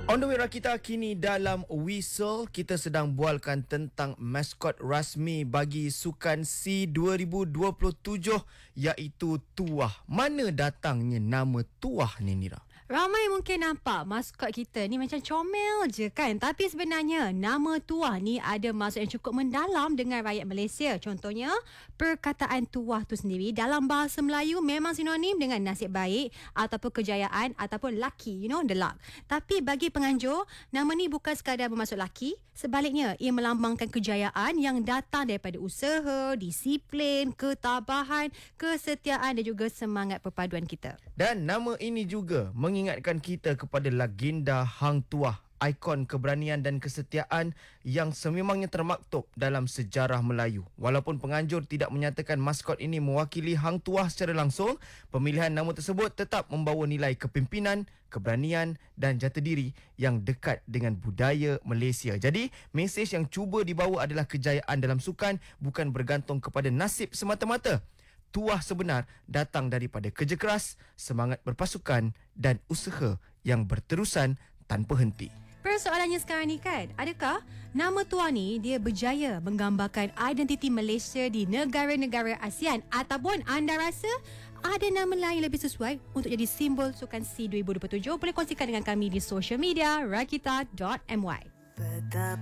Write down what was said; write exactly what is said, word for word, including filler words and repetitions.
On the way Rakita, kini dalam Whistle kita sedang bualkan tentang maskot rasmi bagi Sukan C dua ribu dua puluh tujuh iaitu Tuah. Mana datangnya nama Tuah ni, Nira? Ramai mungkin nampak maskot kita ni macam comel je kan. Tapi sebenarnya nama Tuah ni ada maksud yang cukup mendalam dengan rakyat Malaysia. Contohnya, perkataan Tuah tu sendiri dalam bahasa Melayu memang sinonim dengan nasib baik ataupun kejayaan ataupun lucky, you know, the luck. Tapi bagi penganjur, nama ni bukan sekadar bermaksud lucky. Sebaliknya, ia melambangkan kejayaan yang datang daripada usaha, disiplin, ketabahan, kesetiaan dan juga semangat perpaduan kita. Dan nama ini juga mengingatkan kita kepada legenda Hang Tuah, ikon keberanian dan kesetiaan yang sememangnya termaktub dalam sejarah Melayu. Walaupun penganjur tidak menyatakan maskot ini mewakili Hang Tuah secara langsung, pemilihan nama tersebut tetap membawa nilai kepimpinan, keberanian dan jati diri yang dekat dengan budaya Malaysia. Jadi, mesej yang cuba dibawa adalah kejayaan dalam sukan bukan bergantung kepada nasib semata-mata. Tuah sebenar datang daripada kerja keras, semangat berpasukan dan usaha yang berterusan tanpa henti. Persoalannya sekarang ni kan, adakah nama Tuah ni dia berjaya menggambarkan identiti Malaysia di negara-negara ASEAN, ataupun anda rasa ada nama lain lebih sesuai untuk jadi simbol Sukan C dua ribu dua puluh tujuh? Boleh kongsikan dengan kami di social media rakita dot my.